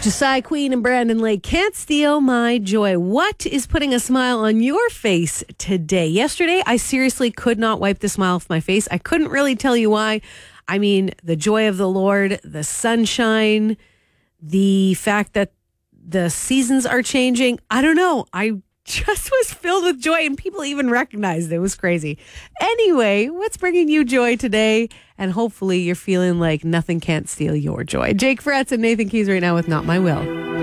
Josiah Queen and Brandon Lake can't steal my joy. What is putting a smile on your face today? Yesterday, I seriously could not wipe the smile off my face. I couldn't really tell you why. I mean, the joy of the Lord, the sunshine, the fact that the seasons are changing. I don't know. I just was filled with joy, and people even recognized it. It was crazy. Anyway, what's bringing you joy today? And hopefully you're feeling like nothing can't steal your joy. Jake Fretz and Nathan Keys right now with Not My Will.